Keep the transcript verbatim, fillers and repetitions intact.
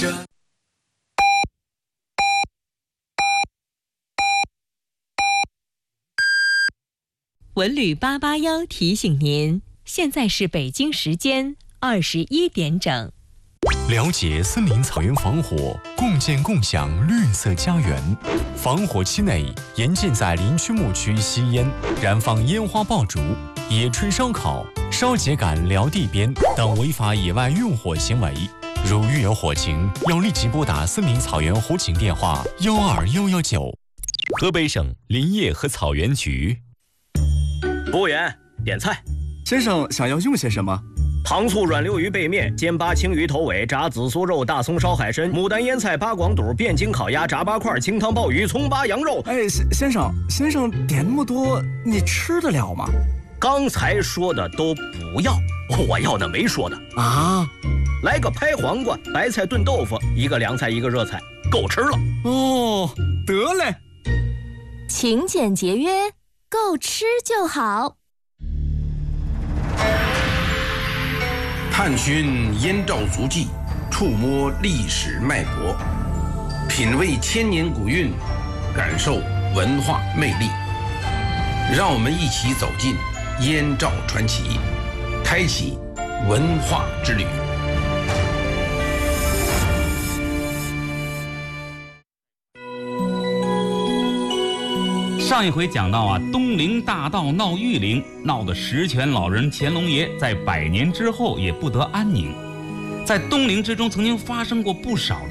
着。 文旅八八幺提醒您，现在是北京时间二十一点整。 了解森林草原防火，共建共享绿色家园。防火期内，严禁在林区牧区吸烟、燃放烟花爆竹、野炊烧烤、烧秸秆撩地边等违法野外用火行为。如遇有火情，要立即拨打森林草原火警电话幺二幺幺九。 河北省林业和草原局。 服务员，点菜。 先生想要用些什么？ 糖醋软溜鱼背面、煎八青鱼头尾、炸紫苏肉、大葱烧海参、牡丹腌菜、八广肚、汴京烤鸭、炸八块、清汤鲍鱼、葱八羊肉。 哎，先生，先生点那么多，你吃得了吗？ 刚才说的都不要，我要的没说的啊。 来个拍黄瓜、白菜炖豆腐，一个凉菜，一个热菜，够吃了。 哦，得嘞。 勤俭节约，够吃就好。 探寻燕赵足迹，触摸历史脉搏，品味千年古韵，感受文化魅力。让我们一起走进燕赵传奇，开启文化之旅。 上一回讲到啊，东陵大盗闹玉陵，闹得十全老人乾隆爷在百年之后也不得安宁。在东陵之中，曾经发生过不少